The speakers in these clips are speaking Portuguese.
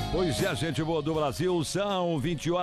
Pois é, gente boa do Brasil, são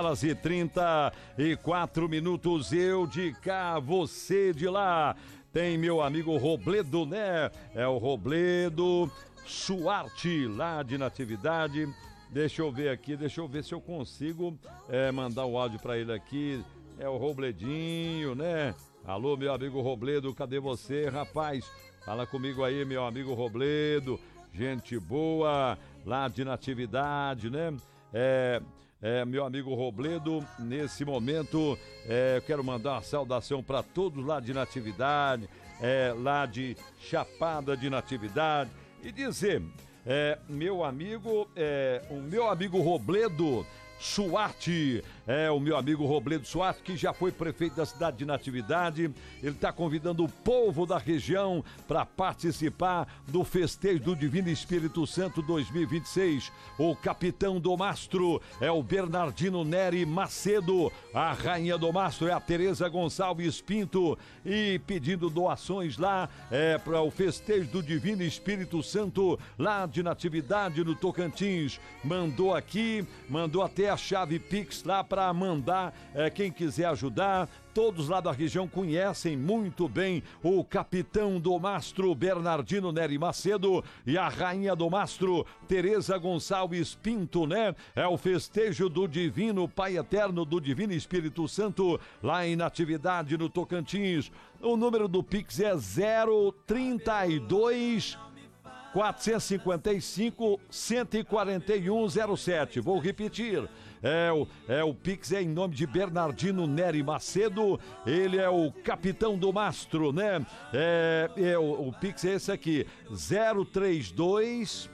20h34. Eu de cá, você de lá. Tem meu amigo Robledo, né? É o Robledo Suarte, lá de Natividade. Deixa eu ver aqui, deixa eu ver se eu consigo mandar o áudio pra ele aqui. É o Robledinho, né? Alô, meu amigo Robledo, cadê você, rapaz? Fala comigo aí, meu amigo Robledo. Gente boa, lá de Natividade, né? Meu amigo Robledo, nesse momento, eu quero mandar uma saudação para todos lá de Natividade, lá de Chapada de Natividade, e dizer, o meu amigo Robledo Suarte, o meu amigo Robledo Suarte, que já foi prefeito da cidade de Natividade. Ele está convidando o povo da região para participar do festejo do Divino Espírito Santo 2026. O capitão do mastro é o Bernardino Neri Macedo, a rainha do mastro é a Tereza Gonçalves Pinto, e pedindo doações lá para o festejo do Divino Espírito Santo lá de Natividade, no Tocantins. Mandou até a chave Pix lá para mandar quem quiser ajudar. Todos lá da região conhecem muito bem o capitão do mastro Bernardino Neri Macedo e a rainha do mastro Tereza Gonçalves Pinto, né? É o festejo do Divino Pai Eterno, do Divino Espírito Santo, lá em Natividade, no Tocantins. O número do Pix é 032 455 14107. Vou repetir. O Pix é em nome de Bernardino Neri Macedo. Ele é o capitão do mastro, né? O Pix é esse aqui: 032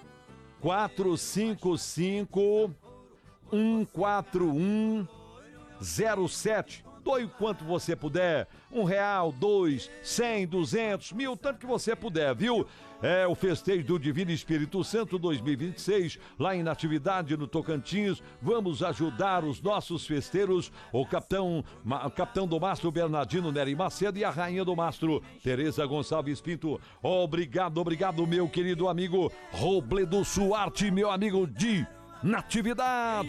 455 14107. Doe quanto você puder, R$1, 2, 100, 200, 1000, tanto que você puder, viu? É o festejo do Divino Espírito Santo 2026, lá em Natividade, no Tocantins. Vamos ajudar os nossos festeiros, o capitão do mastro Bernardino Neri Macedo e a rainha do mastro Tereza Gonçalves Pinto. Obrigado, meu querido amigo Robledo Suarte, meu amigo de Natividade.